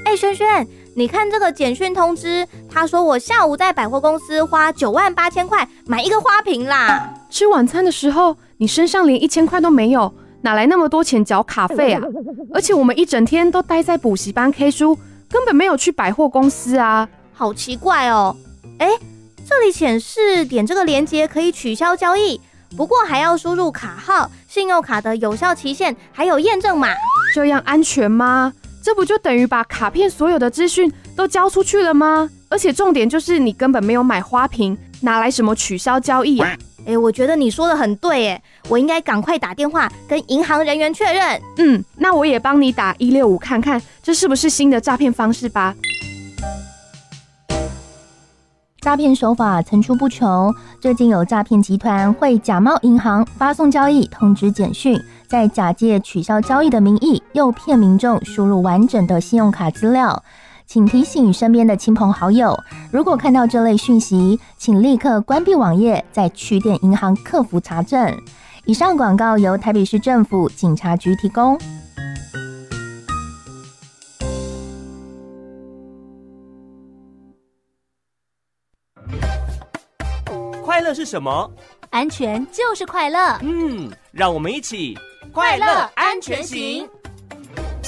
轩轩，你看这个简讯通知，他说我下午在百货公司花98000块买一个花瓶啦。 吃晚餐的时候，你身上连1000块都没有，哪来那么多钱缴卡费啊？而且我们一整天都待在补习班 K 书，根本没有去百货公司啊。 好奇怪哦。这里显示点这个连结可以取消交易，不过还要输入卡号、信用卡的有效期限，还有验证码。 这样安全吗？这不就等于把卡片所有的资讯都交出去了吗？而且重点就是你根本没有买花瓶，哪来什么取消交易啊？ 我觉得你说的很对耶，我应该赶快打电话跟银行人员确认。 那我也帮你打165看看，这是不是新的诈骗方式吧？ 诈骗手法层出不穷，最近有诈骗集团会假冒银行发送交易通知简讯，再假借取消交易的名义，诱骗民众输入完整的信用卡资料。请提醒身边的亲朋好友，如果看到这类讯息，请立刻关闭网页，再去电银行客服查证。以上广告由台北市政府警察局提供。 快乐是什么？ 安全就是快乐。 让我们一起快乐安全行。